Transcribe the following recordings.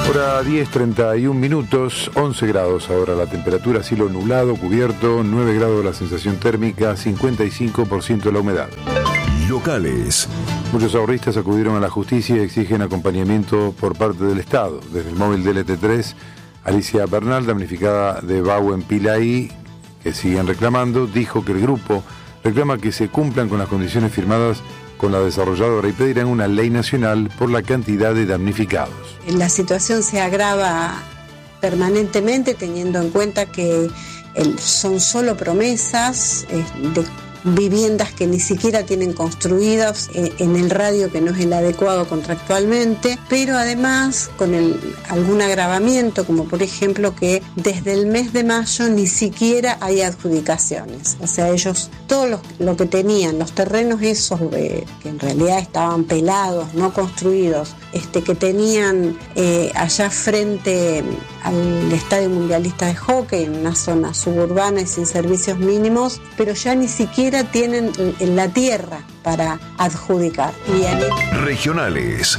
Hora 10:31, 11 grados ahora la temperatura, cielo nublado, cubierto, 9 grados la sensación térmica, 55% la humedad. Locales. Muchos ahorristas acudieron a la justicia y exigen acompañamiento por parte del Estado. Desde el móvil del LT3, Alicia Bernal, damnificada de Bauen Pilaí, que siguen reclamando, dijo que el grupo reclama que se cumplan con las condiciones firmadas con la desarrolladora y pedirán una ley nacional por la cantidad de damnificados. La situación se agrava permanentemente teniendo en cuenta que son solo promesas de viviendas que ni siquiera tienen construidas en el radio que no es el adecuado contractualmente, pero además con algún agravamiento, como por ejemplo que desde el mes de mayo ni siquiera hay adjudicaciones. O sea, ellos, todo lo que tenían, los terrenos esos que en realidad estaban pelados, no construidos, que tenían allá frente al Estadio Mundialista de Hockey, en una zona suburbana y sin servicios mínimos, pero ya ni siquiera tienen en la tierra para adjudicar. Regionales.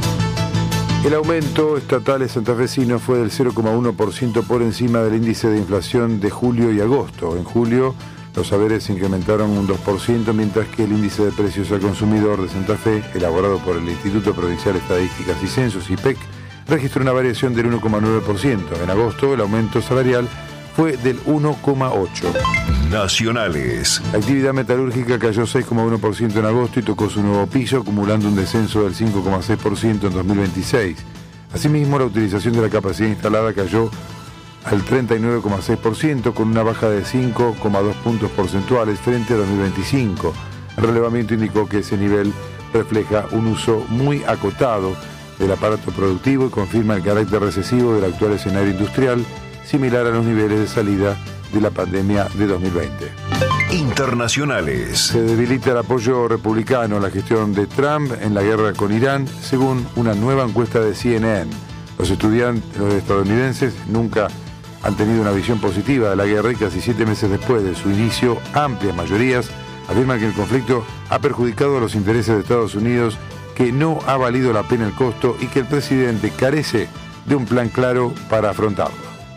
El aumento estatal santafesino fue del 0,1% por encima del índice de inflación de julio y agosto. En julio, los saberes se incrementaron un 2%, mientras que el índice de precios al consumidor de Santa Fe, elaborado por el Instituto Provincial de Estadísticas y Censos, IPEC, registró una variación del 1,9%. En agosto, el aumento salarial fue del 1,8%. Nacionales. La actividad metalúrgica cayó 6,1% en agosto y tocó su nuevo piso, acumulando un descenso del 5,6% en 2026. Asimismo, la utilización de la capacidad instalada cayó al 39,6%, con una baja de 5,2 puntos porcentuales frente a 2025. El relevamiento indicó que ese nivel refleja un uso muy acotado del aparato productivo y confirma el carácter recesivo del actual escenario industrial, similar a los niveles de salida de la pandemia de 2020. Internacionales. Se debilita el apoyo republicano a la gestión de Trump en la guerra con Irán, según una nueva encuesta de CNN. Los estadounidenses nunca han tenido una visión positiva de la guerra y casi 7 meses después de su inicio, amplias mayorías afirman que el conflicto ha perjudicado a los intereses de Estados Unidos, que no ha valido la pena el costo y que el presidente carece de un plan claro para afrontarlo.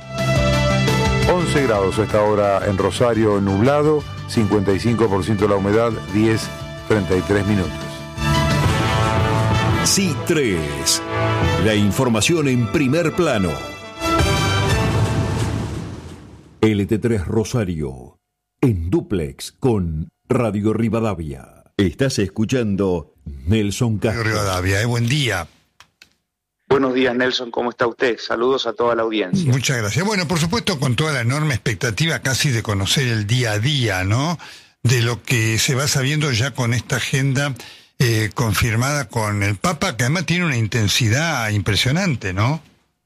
11 grados a esta hora en Rosario, nublado, 55% la humedad, 10:33 minutos. Sí 3. La información en primer plano. LT3 Rosario, en dúplex con Radio Rivadavia. Estás escuchando Nelson Castro. Radio Rivadavia, buen día. Buenos días, Nelson, ¿cómo está usted? Saludos a toda la audiencia. Muchas gracias. Bueno, por supuesto, con toda la enorme expectativa casi de conocer el día a día, ¿no? De lo que se va sabiendo ya con esta agenda confirmada con el Papa, que además tiene una intensidad impresionante, ¿no?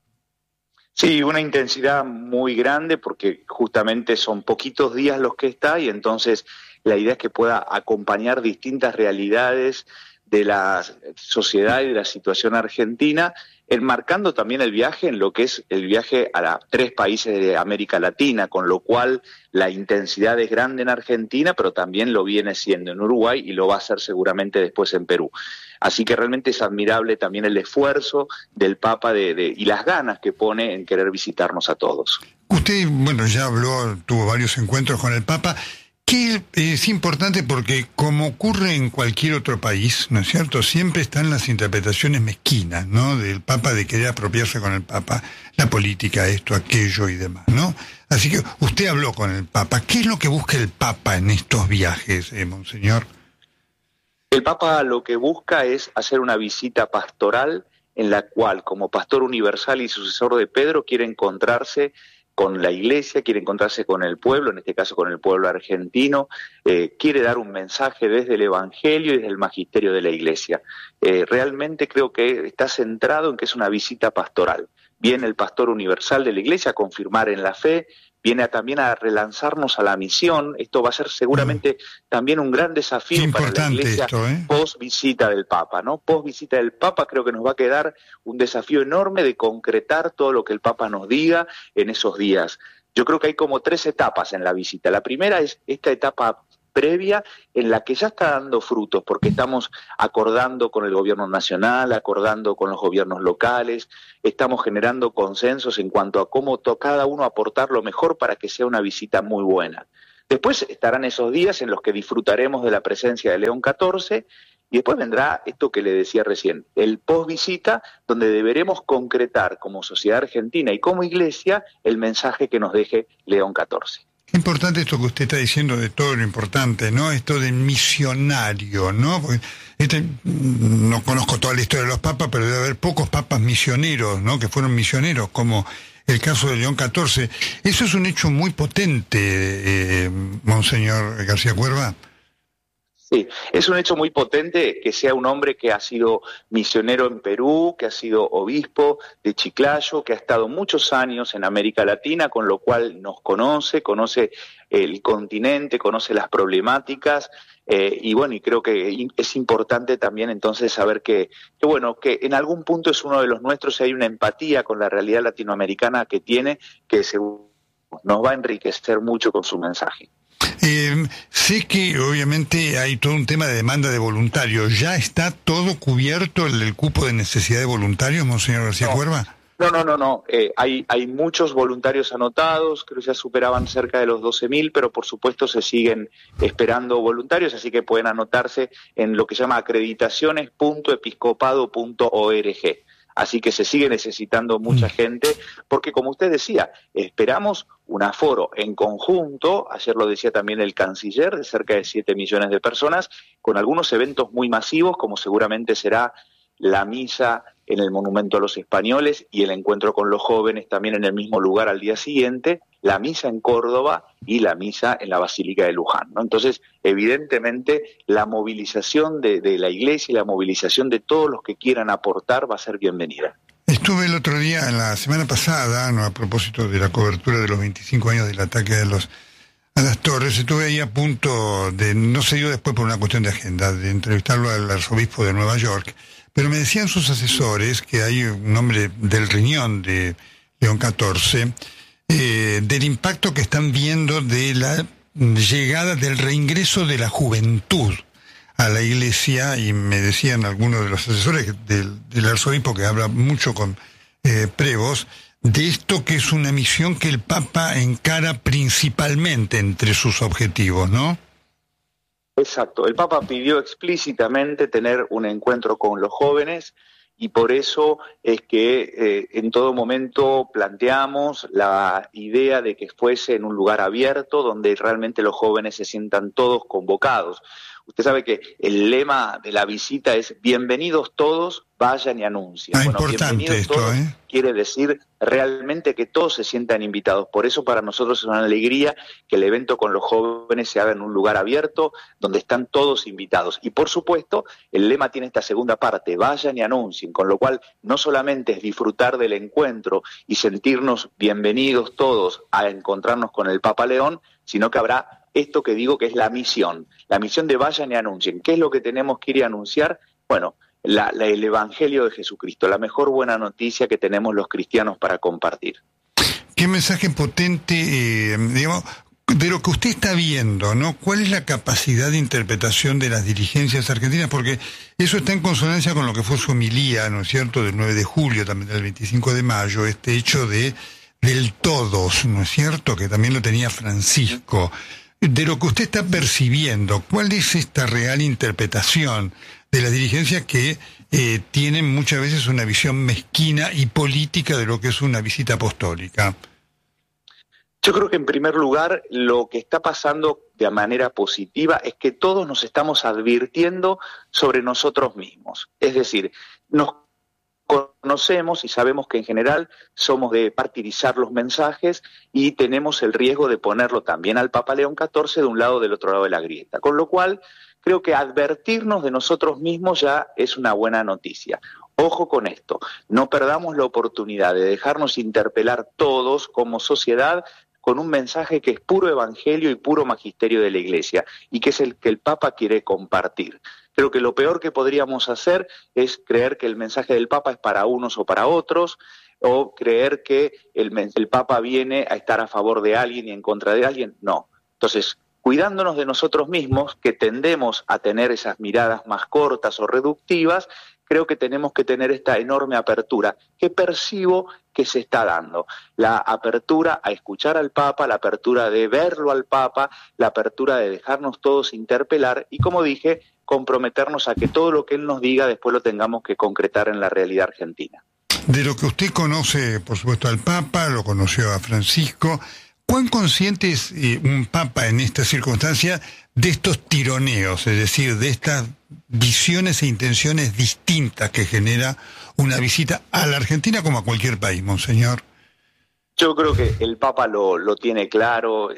Sí, una intensidad muy grande porque justamente son poquitos días los que está y entonces la idea es que pueda acompañar distintas realidades de la sociedad y de la situación argentina, enmarcando también el viaje en lo que es el viaje a 3 países de América Latina, con lo cual la intensidad es grande en Argentina, pero también lo viene siendo en Uruguay y lo va a hacer seguramente después en Perú. Así que realmente es admirable también el esfuerzo del Papa y las ganas que pone en querer visitarnos a todos. Usted, bueno, ya tuvo varios encuentros con el Papa, que es importante porque, como ocurre en cualquier otro país, ¿no es cierto?, siempre están las interpretaciones mezquinas, ¿no?, del Papa, de querer apropiarse con el Papa, la política, esto, aquello y demás, ¿no? Así que usted habló con el Papa. ¿Qué es lo que busca el Papa en estos viajes, monseñor? El Papa lo que busca es hacer una visita pastoral en la cual, como pastor universal y sucesor de Pedro, quiere encontrarse con la Iglesia, quiere encontrarse con el pueblo, en este caso con el pueblo argentino, quiere dar un mensaje desde el Evangelio y desde el magisterio de la Iglesia. Realmente creo que está centrado en que es una visita pastoral. Viene el pastor universal de la Iglesia a confirmar en la fe, viene también a relanzarnos a la misión. Esto va a ser seguramente también un gran desafío para la Iglesia post visita del Papa, ¿no? Post visita del Papa creo que nos va a quedar un desafío enorme de concretar todo lo que el Papa nos diga en esos días. Yo creo que hay como 3 etapas en la visita. La primera es esta etapa previa en la que ya está dando frutos, porque estamos acordando con el gobierno nacional, acordando con los gobiernos locales, estamos generando consensos en cuanto a cómo cada uno aportar lo mejor para que sea una visita muy buena. Después estarán esos días en los que disfrutaremos de la presencia de León XIV, y después vendrá esto que le decía recién, el post-visita, donde deberemos concretar como sociedad argentina y como iglesia el mensaje que nos deje León XIV. Qué importante esto que usted está diciendo de todo lo importante, ¿no? Esto del misionario, ¿no? Porque no conozco toda la historia de los papas, pero debe haber pocos papas misioneros, ¿no? Que fueron misioneros, como el caso de León XIV. Eso es un hecho muy potente, Monseñor García Cuerva. Sí, es un hecho muy potente que sea un hombre que ha sido misionero en Perú, que ha sido obispo de Chiclayo, que ha estado muchos años en América Latina, con lo cual nos conoce el continente, conoce las problemáticas, y bueno, y creo que es importante también entonces saber que en algún punto es uno de los nuestros y hay una empatía con la realidad latinoamericana que tiene, que nos va a enriquecer mucho con su mensaje. Sé que obviamente hay todo un tema de demanda de voluntarios. ¿Ya está todo cubierto el cupo de necesidad de voluntarios, Monseñor García Cuerva? No. Hay muchos voluntarios anotados, creo que ya superaban cerca de los 12.000, pero por supuesto se siguen esperando voluntarios, así que pueden anotarse en lo que se llama acreditaciones.episcopado.org. Así que se sigue necesitando mucha gente, porque como usted decía, esperamos un aforo en conjunto, ayer lo decía también el canciller, de cerca de 7 millones de personas, con algunos eventos muy masivos, como seguramente será la misa en el Monumento a los Españoles y el encuentro con los jóvenes también en el mismo lugar al día siguiente, la misa en Córdoba y la misa en la Basílica de Luján, ¿no? Entonces, evidentemente, la movilización de la Iglesia y la movilización de todos los que quieran aportar va a ser bienvenida. Estuve el otro día, la semana pasada, a propósito de la cobertura de los 25 años del ataque a las torres, estuve ahí a punto de, no se dio después por una cuestión de agenda, de entrevistarlo al arzobispo de Nueva York, pero me decían sus asesores que hay un hombre del riñón de León XIV, del impacto que están viendo de la llegada del reingreso de la juventud a la iglesia, y me decían algunos de los asesores del arzobispo, que habla mucho con Prevost, de esto que es una misión que el Papa encara principalmente entre sus objetivos, ¿no? Exacto, el Papa pidió explícitamente tener un encuentro con los jóvenes, y por eso es que en todo momento planteamos la idea de que fuese en un lugar abierto donde realmente los jóvenes se sientan todos convocados. Usted sabe que el lema de la visita es bienvenidos todos, vayan y anuncien. Importante esto, todos, quiere decir realmente que todos se sientan invitados. Por eso para nosotros es una alegría que el evento con los jóvenes se haga en un lugar abierto donde están todos invitados. Y por supuesto, el lema tiene esta segunda parte, vayan y anuncien, con lo cual no solamente es disfrutar del encuentro y sentirnos bienvenidos todos a encontrarnos con el Papa León, sino que habrá esto que digo que es la misión de vayan y anuncien. ¿Qué es lo que tenemos que ir a anunciar? Bueno, el Evangelio de Jesucristo, la mejor buena noticia que tenemos los cristianos para compartir. Qué mensaje potente, digamos, de lo que usted está viendo, ¿no? ¿Cuál es la capacidad de interpretación de las dirigencias argentinas? Porque eso está en consonancia con lo que fue su homilía, ¿no es cierto?, del 9 de julio, también del 25 de mayo, este hecho del todos, ¿no es cierto?, que también lo tenía Francisco. De lo que usted está percibiendo, ¿cuál es esta real interpretación de las dirigencias que tienen muchas veces una visión mezquina y política de lo que es una visita apostólica? Yo creo que en primer lugar lo que está pasando de manera positiva es que todos nos estamos advirtiendo sobre nosotros mismos. Es decir, nos conocemos y sabemos que en general somos de partirizar los mensajes y tenemos el riesgo de ponerlo también al Papa León XIV de un lado o del otro lado de la grieta. Con lo cual, creo que advertirnos de nosotros mismos ya es una buena noticia. Ojo con esto, no perdamos la oportunidad de dejarnos interpelar todos como sociedad con un mensaje que es puro evangelio y puro magisterio de la Iglesia, y que es el que el Papa quiere compartir. Creo que lo peor que podríamos hacer es creer que el mensaje del Papa es para unos o para otros, o creer que el Papa viene a estar a favor de alguien y en contra de alguien. No. Entonces, cuidándonos de nosotros mismos, que tendemos a tener esas miradas más cortas o reductivas, creo que tenemos que tener esta enorme apertura que percibo que se está dando. La apertura a escuchar al Papa, la apertura de verlo al Papa, la apertura de dejarnos todos interpelar y, como dije, comprometernos a que todo lo que él nos diga después lo tengamos que concretar en la realidad argentina. De lo que usted conoce, por supuesto, al Papa, lo conoció a Francisco, ¿cuán consciente es un Papa en esta circunstancia de estos tironeos, es decir, de estas visiones e intenciones distintas que genera una visita a la Argentina como a cualquier país, monseñor? Yo creo que el Papa lo tiene claro,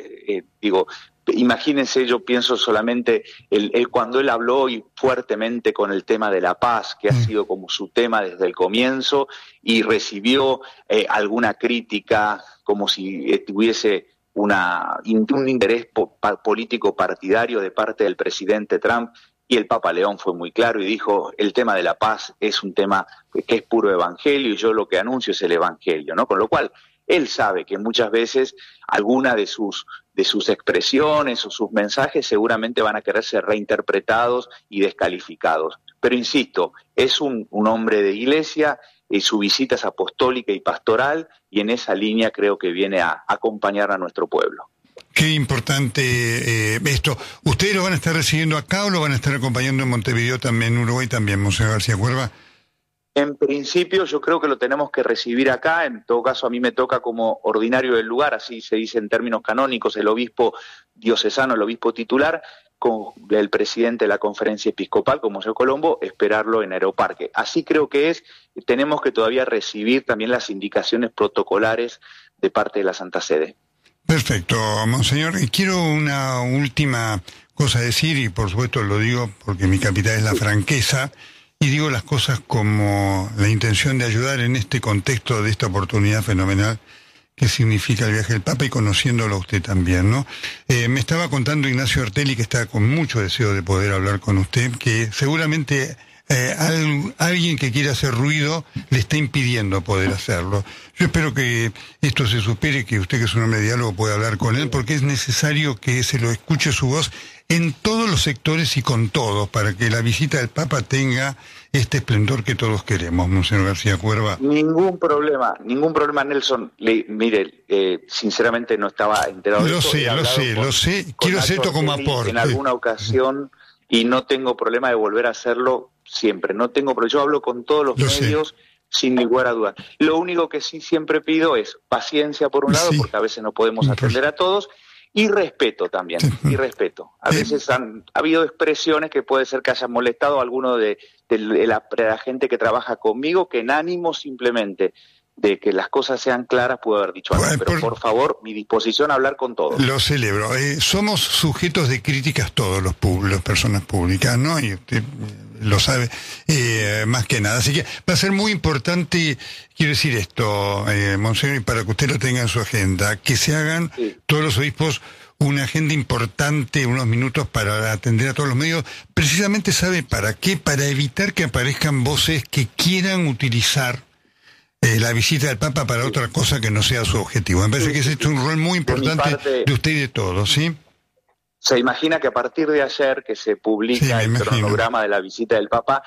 imagínense, yo pienso solamente cuando él habló y fuertemente con el tema de la paz, que ha sido como su tema desde el comienzo, y recibió alguna crítica como si tuviese un interés político partidario de parte del presidente Trump, y el Papa León fue muy claro y dijo, el tema de la paz es un tema que es puro evangelio y yo lo que anuncio es el evangelio, ¿no? Con lo cual, él sabe que muchas veces alguna de sus expresiones o sus mensajes seguramente van a querer ser reinterpretados y descalificados. Pero insisto, es un hombre de iglesia, y su visita es apostólica y pastoral, y en esa línea creo que viene a acompañar a nuestro pueblo. Qué importante esto. ¿Ustedes lo van a estar recibiendo acá o lo van a estar acompañando en Montevideo también, en Uruguay también, monseñor García Cuerva? En principio yo creo que lo tenemos que recibir acá, en todo caso a mí me toca como ordinario del lugar, así se dice en términos canónicos, el obispo diocesano, el obispo titular, con el presidente de la conferencia episcopal, como Monseñor Colombo, esperarlo en Aeroparque. Así creo que tenemos que todavía recibir también las indicaciones protocolares de parte de la Santa Sede. Perfecto, monseñor. Quiero una última cosa decir, y por supuesto lo digo porque mi capital es la franqueza, y digo las cosas como la intención de ayudar en este contexto de esta oportunidad fenomenal que significa el viaje del Papa y conociéndolo a usted también, ¿no? Me estaba contando Ignacio Ortelli, que está con mucho deseo de poder hablar con usted, que seguramente alguien que quiera hacer ruido le está impidiendo poder hacerlo. Yo espero que esto se supere, que usted, que es un hombre de diálogo, pueda hablar con él, porque es necesario que se lo escuche su voz en todos los sectores y con todos, para que la visita del Papa tenga este esplendor que todos queremos, monseñor García Cuerva. Ningún problema, Nelson. Mire, sinceramente no estaba enterado de esto. Lo sé. Quiero hacer esto como aporte. En alguna ocasión, y no tengo problema de volver a hacerlo siempre. No tengo problema. Yo hablo con todos los medios sin lugar a dudas. Lo único que sí siempre pido es paciencia por un lado, porque a veces no podemos atender a todos, y respeto también, y respeto. A veces ha habido expresiones que puede ser que hayan molestado a alguno de la gente que trabaja conmigo, que en ánimo simplemente de que las cosas sean claras puedo haber dicho algo, pero por favor, mi disposición a hablar con todos. Lo celebro. Somos sujetos de críticas todos los personas públicas, ¿no? Y usted lo sabe más que nada. Así que va a ser muy importante, quiero decir esto, monseñor, y para que usted lo tenga en su agenda, que se hagan todos los obispos una agenda importante, unos minutos para atender a todos los medios. Precisamente, ¿sabe para qué? Para evitar que aparezcan voces que quieran utilizar la visita del Papa para otra cosa que no sea su objetivo. Me parece que ese es un rol muy importante de usted y de todos, ¿sí? Se imagina que a partir de ayer que se publica el cronograma de la visita del Papa,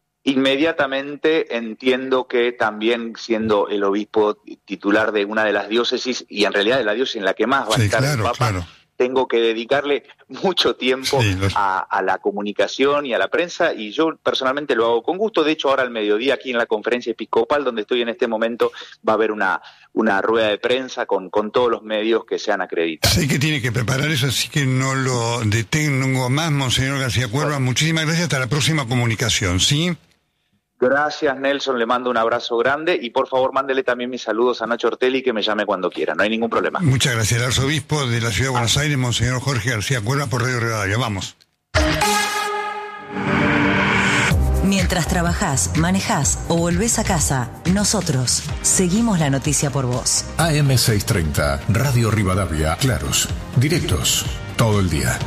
inmediatamente entiendo que también siendo el obispo titular de una de las diócesis, y en realidad de la diócesis en la que más va a estar el Papa, tengo que dedicarle mucho tiempo a la comunicación y a la prensa, y yo personalmente lo hago con gusto. De hecho, ahora al mediodía aquí en la conferencia episcopal, donde estoy en este momento, va a haber una rueda de prensa con todos los medios que sean acreditados. Sé que tiene que preparar eso, así que no lo detengo más, monseñor García Cuerva. Muchísimas gracias, hasta la próxima comunicación, ¿sí? Gracias, Nelson, le mando un abrazo grande y por favor mándele también mis saludos a Nacho Ortelli, que me llame cuando quiera, no hay ningún problema. Muchas gracias. El arzobispo de la Ciudad de Buenos Aires, monseñor Jorge García Cuerva, por Radio Rivadavia. Vamos. Mientras trabajás, manejás o volvés a casa, nosotros seguimos la noticia por vos. AM630, Radio Rivadavia, claros, directos, todo el día.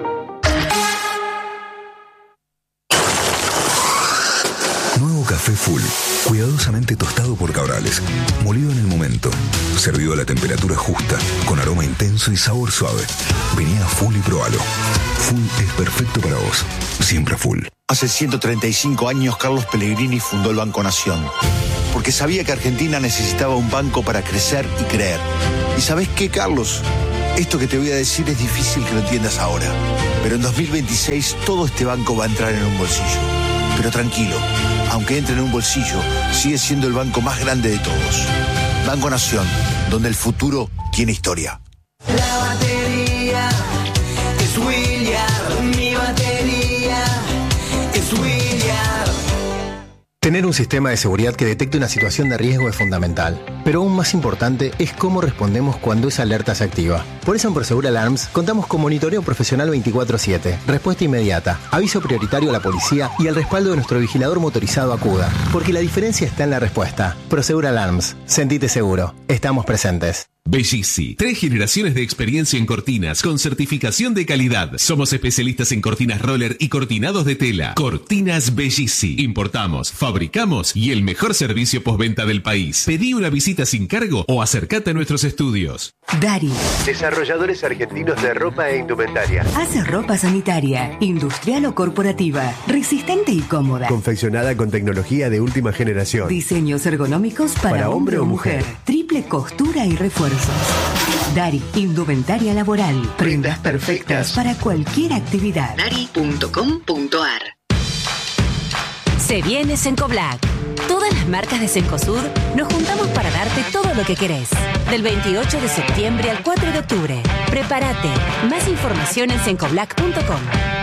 Nuevo café Full, cuidadosamente tostado por Cabrales, molido en el momento, servido a la temperatura justa, con aroma intenso y sabor suave. Vení a Full y probalo. Full es perfecto para vos, siempre Full. Hace 135 años Carlos Pellegrini fundó el Banco Nación, porque sabía que Argentina necesitaba un banco para crecer y creer. ¿Y sabés qué, Carlos? Esto que te voy a decir es difícil que lo entiendas ahora, pero en 2026 todo este banco va a entrar en un bolsillo. Pero tranquilo, aunque entre en un bolsillo, sigue siendo el banco más grande de todos. Banco Nación, donde el futuro tiene historia. La batería es William, mi batería es William. Tener un sistema de seguridad que detecte una situación de riesgo es fundamental, pero aún más importante es cómo respondemos cuando esa alerta se activa. Por eso en Prosegur Alarms contamos con monitoreo profesional 24/7, respuesta inmediata, aviso prioritario a la policía y el respaldo de nuestro vigilador motorizado Acuda, porque la diferencia está en la respuesta. Prosegur Alarms, sentite seguro, estamos presentes. Bellissi, 3 generaciones de experiencia en cortinas con certificación de calidad. Somos especialistas en cortinas roller y cortinados de tela. Cortinas Bellissi. Importamos, fabricamos y el mejor servicio postventa del país. Pedí una visita sin cargo o acércate a nuestros estudios. Dari, desarrolladores argentinos de ropa e indumentaria. Hace ropa sanitaria, industrial o corporativa, resistente y cómoda. Confeccionada con tecnología de última generación. Diseños ergonómicos para hombre o mujer. Triple costura y refuerzo. Dari, indumentaria laboral. Prendas perfectas para cualquier actividad. Dari.com.ar. Se viene Cencoblac. Todas las marcas de Cencosud nos juntamos para darte todo lo que querés. Del 28 de septiembre al 4 de octubre. Prepárate. Más información en cencoblac.com.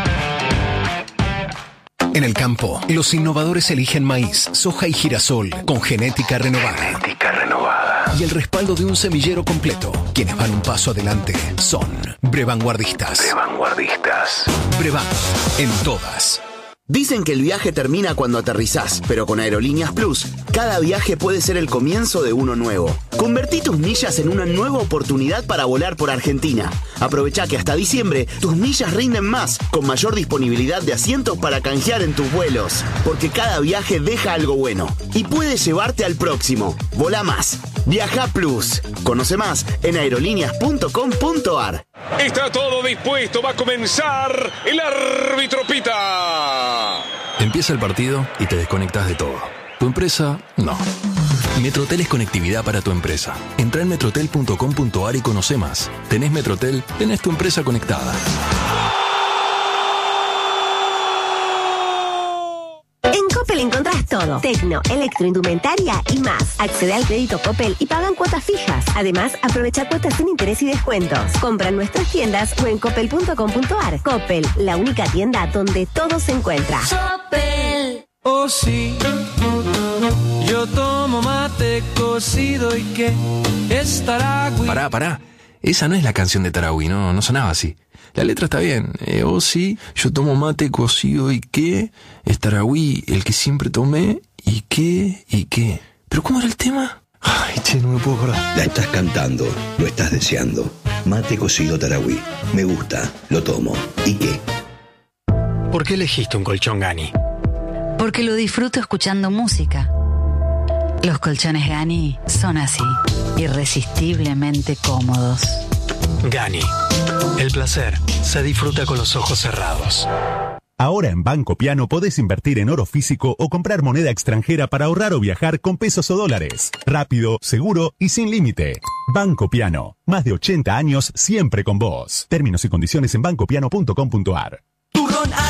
En el campo, los innovadores eligen maíz, soja y girasol con genética renovada. Y el respaldo de un semillero completo. Quienes van un paso adelante son Brevanguardistas. Brevan, en todas. Dicen que el viaje termina cuando aterrizás, pero con Aerolíneas Plus, cada viaje puede ser el comienzo de uno nuevo. Convertí tus millas en una nueva oportunidad para volar por Argentina. Aprovecha que hasta diciembre tus millas rinden más, con mayor disponibilidad de asientos para canjear en tus vuelos. Porque cada viaje deja algo bueno y puede llevarte al próximo. Volá más. Viaja Plus. Conoce más en aerolíneas.com.ar. Está todo dispuesto, va a comenzar el árbitro pita. Empieza el partido y te desconectas de todo. ¿Tu empresa? No. Metrotel es conectividad para tu empresa. Entra en metrotel.com.ar y conoce más. ¿Tenés Metrotel? Tenés tu empresa conectada. En Coppel encontrás todo. Tecno, electroindumentaria y más. Accede al crédito Coppel y pagan cuotas fijas. Además, aprovecha cuotas sin interés y descuentos. Compra en nuestras tiendas o en coppel.com.ar. Coppel, la única tienda donde todo se encuentra. Coppel. Oh sí, yo tomo mate cocido y que es Taragüí. Pará. Esa no es la canción de Taragüí, no sonaba así. La letra está bien. Oh sí, yo tomo mate cocido y qué. Es Taragüí, el que siempre tomé. ¿Y qué? ¿Pero cómo era el tema? Ay, che, no me puedo acordar. La estás cantando, lo estás deseando. Mate cocido Taragüí. Me gusta, lo tomo. ¿Y qué? ¿Por qué elegiste un colchón Gani? Porque lo disfruto escuchando música. Los colchones Gani son así, irresistiblemente cómodos. Gani. El placer se disfruta con los ojos cerrados. Ahora en Banco Piano podés invertir en oro físico o comprar moneda extranjera para ahorrar o viajar con pesos o dólares. Rápido, seguro y sin límite. Banco Piano. Más de 80 años siempre con vos. Términos y condiciones en bancopiano.com.ar.